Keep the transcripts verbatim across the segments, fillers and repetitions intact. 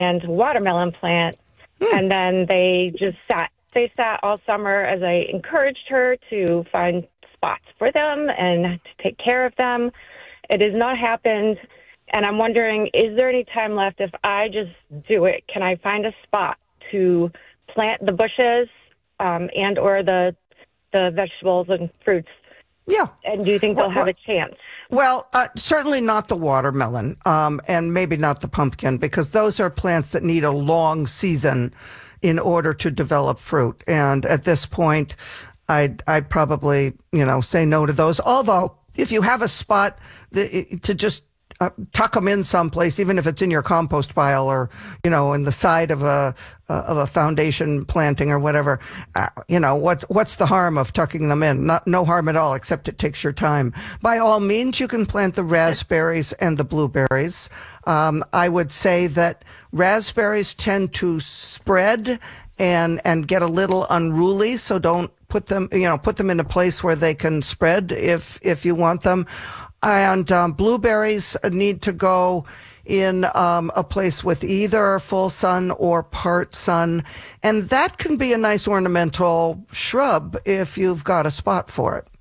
and watermelon plant. Hmm. And then they just sat. They sat all summer as I encouraged her to find spots for them and to take care of them. It has not happened. And I'm wondering, is there any time left if I just do it? Can I find a spot to plant the bushes um, and or the the vegetables and fruits? Yeah. And do you think well, they'll have well, a chance? Well, uh, certainly not the watermelon, um, and maybe not the pumpkin, because those are plants that need a long season in order to develop fruit. And at this point, I'd, I'd probably, you know, say no to those. Although, if you have a spot that, to just Uh, tuck them in someplace, even if it's in your compost pile or, you know, in the side of a uh, of a foundation planting or whatever. Uh, you know, what's what's the harm of tucking them in? Not, no harm at all, except it takes your time. By all means, you can plant the raspberries and the blueberries. Um, I would say that raspberries tend to spread and and get a little unruly, so don't put them, you know, put them in a place where they can spread if if you want them. And um, blueberries need to go in um, a place with either full sun or part sun. And that can be a nice ornamental shrub if you've got a spot for it.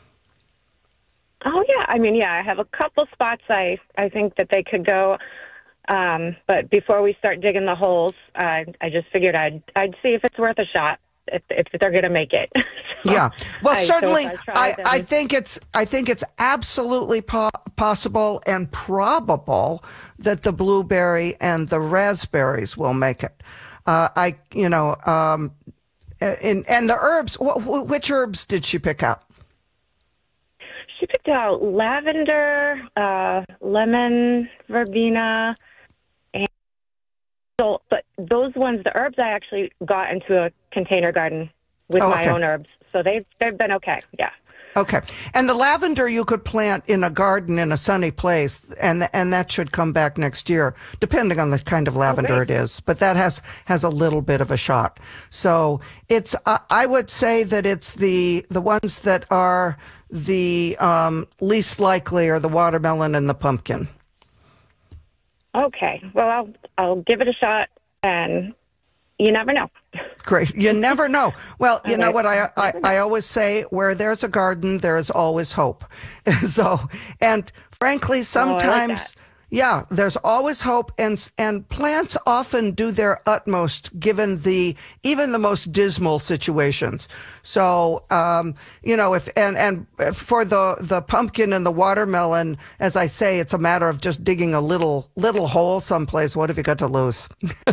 Oh, yeah. I mean, yeah, I have a couple spots I, I think that they could go. Um, but before we start digging the holes, uh, I just figured I'd, I'd see if it's worth a shot. If, if they're going to make it. So, yeah. Well, I, certainly, so I, I, I think it's, I think it's absolutely po- possible and probable that the blueberry and the raspberries will make it. Uh, I, you know, um, and, and the herbs, wh- which herbs did she pick out? She picked out lavender, uh, lemon, verbena, So, but those ones, the herbs, I actually got into a container garden with oh, my okay. own herbs. So they've, they've been okay, yeah. Okay. And the lavender you could plant in a garden in a sunny place, and and that should come back next year, depending on the kind of lavender oh, it is. But that has, has a little bit of a shot. So it's, uh, I would say that it's the, the ones that are the um, least likely are the watermelon and the pumpkin. Okay. Well, I'll I'll give it a shot, and you never know. Great. You never know. Well, you okay. know what I, I I always say, where there's a garden, there is always hope. So, and frankly, sometimes, oh, I like that. yeah, there's always hope, and and plants often do their utmost given the even the most dismal situations. So, um, you know, if and and for the the pumpkin and the watermelon, as I say, it's a matter of just digging a little little hole someplace. What have you got to lose?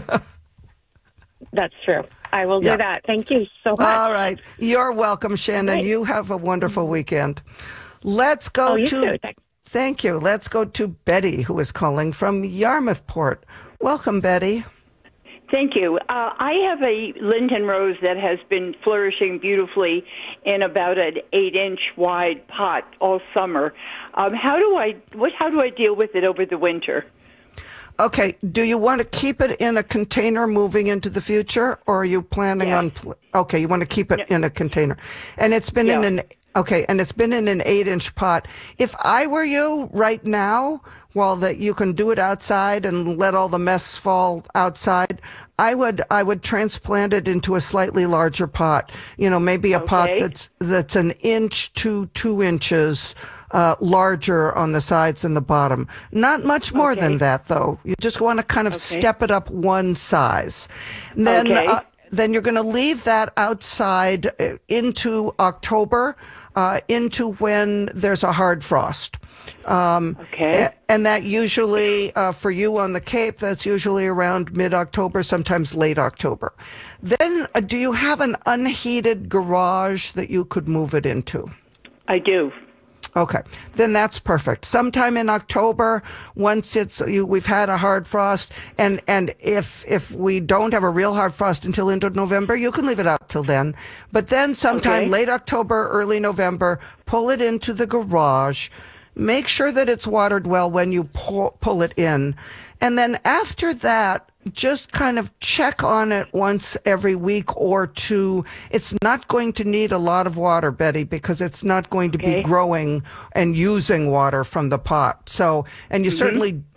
That's true. I will yeah. do that. Thank you so much. All right, you're welcome, Shannon. Great. You have a wonderful weekend. Let's go oh, you to. Too. Thanks. Thank you. Let's go to Betty, who is calling from Yarmouthport. Welcome, Betty. Thank you. Uh, I have a linden rose that has been flourishing beautifully in about an eight-inch wide pot all summer. Um, how do I what? How do I deal with it over the winter? Okay. Do you want to keep it in a container moving into the future, or are you planning yes. on? Pl- okay, you want to keep it no. in a container, and it's been yeah. in an. Okay, and it's been in an eight-inch pot. If I were you right now, well, that you can do it outside and let all the mess fall outside, I would I would transplant it into a slightly larger pot. You know, maybe a okay. pot that's that's an inch to two inches uh, larger on the sides and the bottom. Not much more okay. than that, though. You just want to kind of okay. step it up one size. And then. Okay. Uh, then you're going to leave that outside into October, uh, into when there's a hard frost. Um, okay. And that usually, uh, for you on the Cape, that's usually around mid-October, sometimes late October. Then, uh, do you have an unheated garage that you could move it into? I do. Okay, then that's perfect. Sometime in October, once it's you, we've had a hard frost, and and if if we don't have a real hard frost until into November, you can leave it out till then. But then sometime okay. late October, early November, pull it into the garage. Make sure that it's watered well when you pull, pull it in, and then after that, just kind of check on it once every week or two. It's not going to need a lot of water, Betty, because it's not going to okay. be growing and using water from the pot. So, and you mm-hmm. certainly,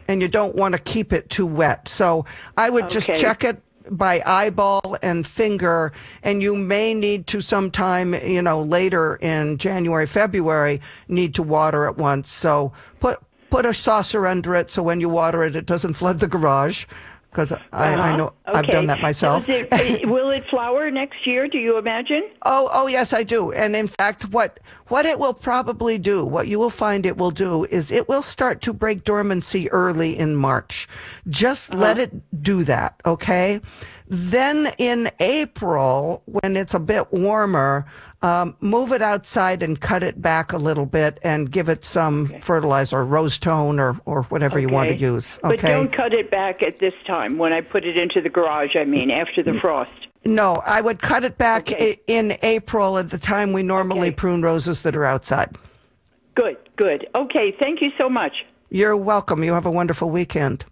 and you don't want to keep it too wet. So I would just Okay. check it by eyeball and finger, and you may need to sometime, you know, later in January, February, need to water it once. So put put a saucer under it so when you water it, it doesn't flood the garage, because I, Uh-huh. I know Okay. I've done that myself. Does it, will it flower next year, do you imagine? Oh, oh yes, I do. And in fact, what what it will probably do, what you will find it will do, is it will start to break dormancy early in March. Just let it do that, okay? Then in April, when it's a bit warmer, um, move it outside and cut it back a little bit and give it some fertilizer, rose tone or, or whatever you want to Okay. use. But Okay. don't cut it back at this time, when I put it into the garage, I mean, after the frost. No, I would cut it back Okay. i- in April at the time we normally Okay. prune roses that are outside. Good, good. Okay, thank you so much. You're welcome. You have a wonderful weekend.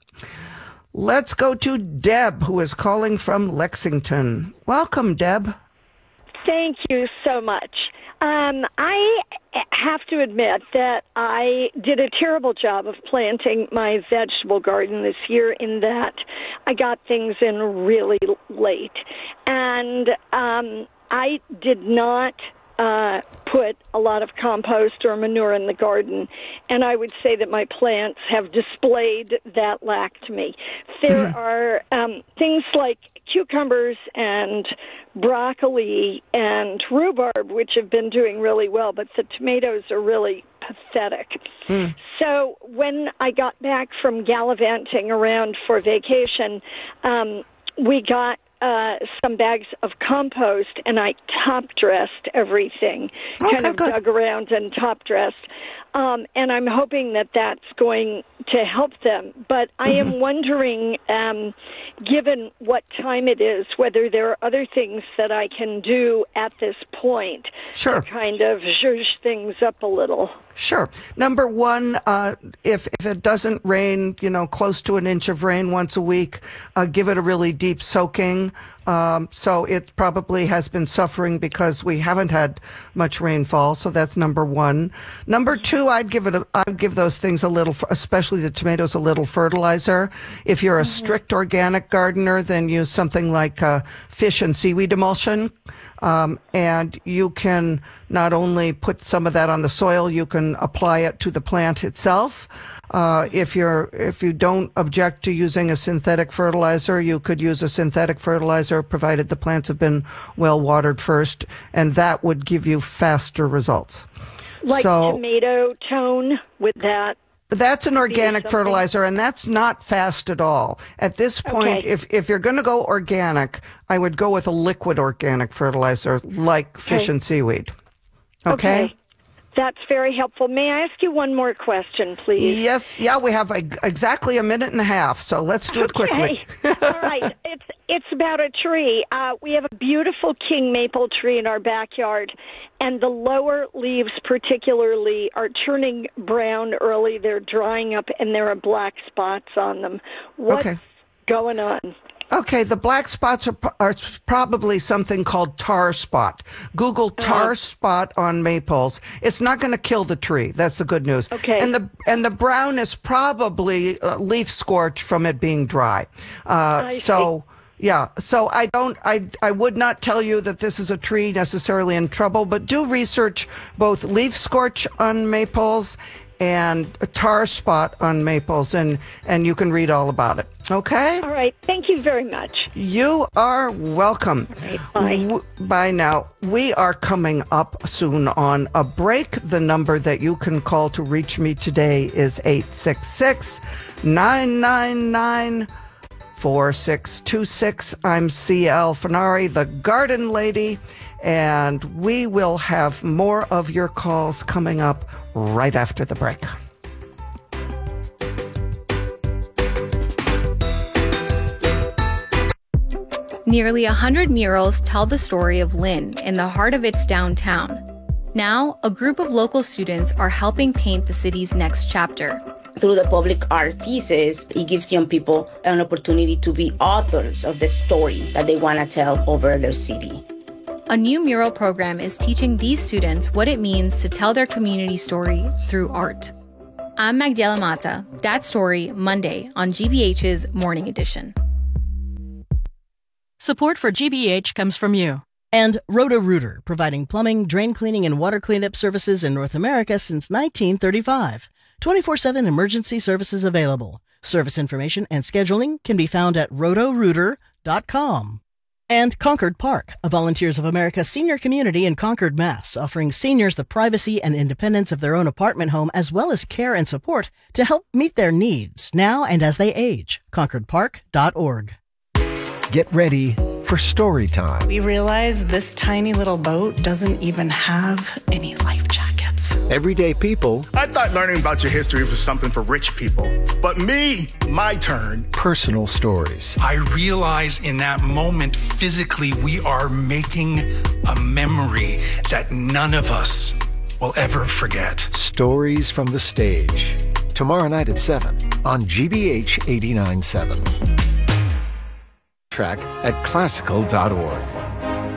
Let's go to Deb, who is calling from Lexington. Welcome, Deb. Thank you so much. Um, I have to admit that I did a terrible job of planting my vegetable garden this year in that I got things in really late. And um, I did not uh, put a lot of compost or manure in the garden. And I would say that my plants have displayed that lack to me. There are um, things like cucumbers and broccoli and rhubarb, which have been doing really well, but the tomatoes are really pathetic. Mm. So when I got back from gallivanting around for vacation, um, we got uh, some bags of compost, and I top-dressed everything, Okay, kind of good. dug around and top-dressed. Um, and I'm hoping that that's going to help them. But I Mm-hmm. am wondering, um, given what time it is, whether there are other things that I can do at this point Sure. to kind of zhuzh things up a little. Sure. Number one, uh, if if it doesn't rain, you know, close to an inch of rain once a week, uh, give it a really deep soaking. Um, so it probably has been suffering because we haven't had much rainfall. So that's number one. Number two, I'd give it. A, I'd give those things a little, especially the tomatoes, a little fertilizer. If you're a strict organic gardener, then use something like uh, fish and seaweed emulsion. Um, and you can not only put some of that on the soil, you can apply it to the plant itself. Uh, if you're, if you don't object to using a synthetic fertilizer, you could use a synthetic fertilizer provided the plants have been well watered first, and that would give you faster results. Like So- tomato tone with that. That's an organic something? fertilizer, and that's not fast at all. At this point, Okay. if if you're going to go organic, I would go with a liquid organic fertilizer like fish Okay. and seaweed. Okay? That's very helpful. May I ask you one more question, please? Yes, yeah, we have a, exactly a minute and a half, so let's do it quickly. Okay. All right. It's it's about a tree. Uh, we have a beautiful king maple tree in our backyard, and the lower leaves particularly are turning brown early. They're drying up, and there are black spots on them. What's Okay. going on? Okay, the black spots are, are probably something called tar spot. Google tar spot on maples. It's not going to kill the tree. That's the good news. Okay. And the and the brown is probably uh, leaf scorch from it being dry. Uh, I so. Yeah, so I don't, I, I would not tell you that this is a tree necessarily in trouble, but do research both leaf scorch on maples and a tar spot on maples, and, and you can read all about it. Okay? All right. Thank you very much. You are welcome. right, bye. W- bye now. We are coming up soon on a break. The number that you can call to reach me today is eight six six, nine nine nine, four six two six. I'm C L Fenari, the Garden Lady, and we will have more of your calls coming up right after the break. Nearly a hundred murals tell the story of Lynn in the heart of its downtown. Now, a group of local students are helping paint the city's next chapter. Through the public art pieces, it gives young people an opportunity to be authors of the story that they want to tell over their city. A new mural program is teaching these students what it means to tell their community story through art. I'm Magdiela Mata. That story, Monday on G B H's Morning Edition. Support for G B H comes from you. And Roto-Rooter, providing plumbing, drain cleaning, and water cleanup services in North America since nineteen thirty-five. twenty-four seven emergency services available. Service information and scheduling can be found at roto rooter dot com. And Concord Park, a Volunteers of America senior community in Concord, Mass., offering seniors the privacy and independence of their own apartment home as well as care and support to help meet their needs now and as they age. concord park dot org. Get ready for story time. We realized this tiny little boat doesn't even have any life jackets. Everyday people. I thought learning about your history was something for rich people. But me, my turn. Personal stories. I realize in that moment, physically, we are making a memory that none of us will ever forget. Stories from the stage. Tomorrow night at seven on G B H eighty-nine point seven. Track at classical dot org.